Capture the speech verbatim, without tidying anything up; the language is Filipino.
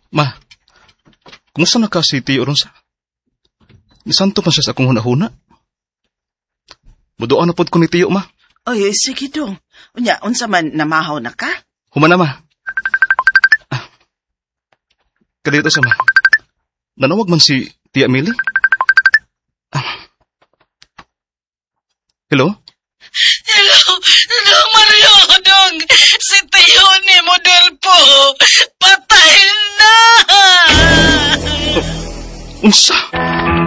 Ma, kumusta na ka si Tiyo Ronsa? Nisanto pa siya sa akong hunahuna. Mudoan na pod ko ni Tiyo, ma. Oy, sige dong. Unya, unsa man namahaw na ka? Humana, ma. Ah. Kadito siya, ma. Nanawag man si Tia Emily? Ah. Hello? Hello, hello, Mario, dong. Si Tiyo ni model po. Patay na! Oh, unsa?